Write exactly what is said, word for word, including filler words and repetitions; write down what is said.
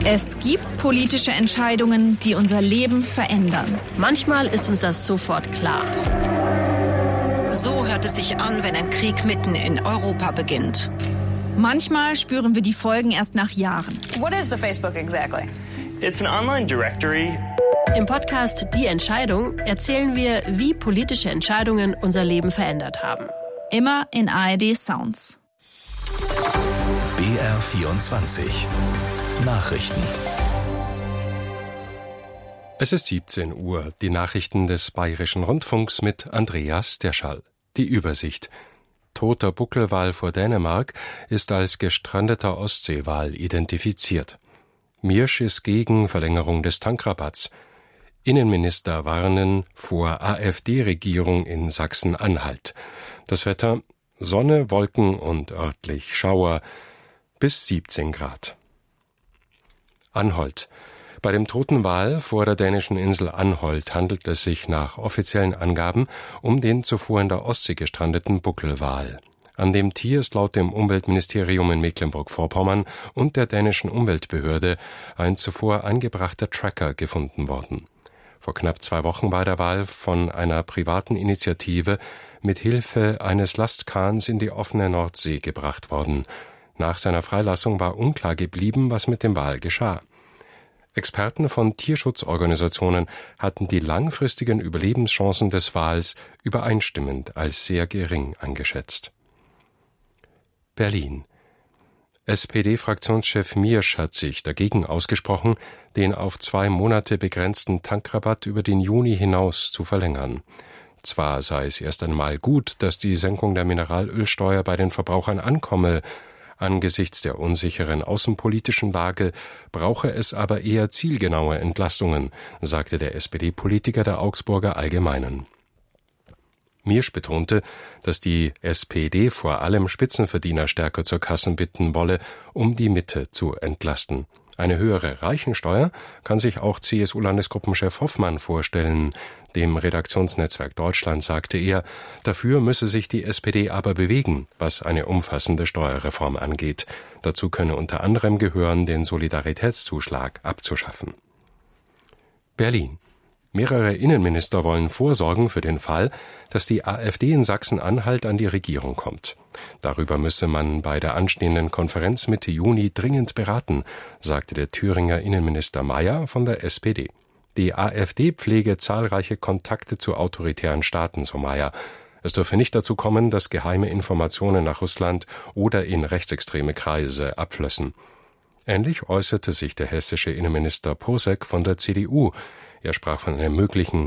Es gibt politische Entscheidungen, die unser Leben verändern. Manchmal ist uns das sofort klar. So hört es sich an, wenn ein Krieg mitten in Europa beginnt. Manchmal spüren wir die Folgen erst nach Jahren. What is the Facebook exactly? It's an online directory. Im Podcast Die Entscheidung erzählen wir, wie politische Entscheidungen unser Leben verändert haben. Immer in A R D Sounds. B R vierundzwanzig Nachrichten. Es ist siebzehn Uhr. Die Nachrichten des Bayerischen Rundfunks mit Andreas Derschall. Die Übersicht. Toter Buckelwal vor Dänemark ist als gestrandeter Ostseewal identifiziert. Miersch ist gegen Verlängerung des Tankrabatts. Innenminister warnen vor AfD-Regierung in Sachsen-Anhalt. Das Wetter: Sonne, Wolken und örtlich Schauer bis siebzehn Grad. Anholt. Bei dem toten Wal vor der dänischen Insel Anholt handelt es sich nach offiziellen Angaben um den zuvor in der Ostsee gestrandeten Buckelwal. An dem Tier ist laut dem Umweltministerium in Mecklenburg-Vorpommern und der dänischen Umweltbehörde ein zuvor eingebrachter Tracker gefunden worden. Vor knapp zwei Wochen war der Wal von einer privaten Initiative mit Hilfe eines Lastkahns in die offene Nordsee gebracht worden. Nach seiner Freilassung war unklar geblieben, was mit dem Wal geschah. Experten von Tierschutzorganisationen hatten die langfristigen Überlebenschancen des Wals übereinstimmend als sehr gering eingeschätzt. Berlin. S P D-Fraktionschef Miersch hat sich dagegen ausgesprochen, den auf zwei Monate begrenzten Tankrabatt über den Juni hinaus zu verlängern. Zwar sei es erst einmal gut, dass die Senkung der Mineralölsteuer bei den Verbrauchern ankomme, angesichts der unsicheren außenpolitischen Lage brauche es aber eher zielgenaue Entlastungen, sagte der S P D-Politiker der Augsburger Allgemeinen. Miersch betonte, dass die S P D vor allem Spitzenverdiener stärker zur Kasse bitten wolle, um die Mitte zu entlasten. Eine höhere Reichensteuer kann sich auch C S U-Landesgruppenchef Hoffmann vorstellen. Dem Redaktionsnetzwerk Deutschland sagte er, dafür müsse sich die S P D aber bewegen, was eine umfassende Steuerreform angeht. Dazu könne unter anderem gehören, den Solidaritätszuschlag abzuschaffen. Berlin. Mehrere Innenminister wollen vorsorgen für den Fall, dass die AfD in Sachsen-Anhalt an die Regierung kommt. Darüber müsse man bei der anstehenden Konferenz Mitte Juni dringend beraten, sagte der Thüringer Innenminister Mayer von der S P D. Die AfD pflege zahlreiche Kontakte zu autoritären Staaten, so Mayer. Es dürfe nicht dazu kommen, dass geheime Informationen nach Russland oder in rechtsextreme Kreise abflössen. Ähnlich äußerte sich der hessische Innenminister Posek von der C D U. Er sprach von einem möglichen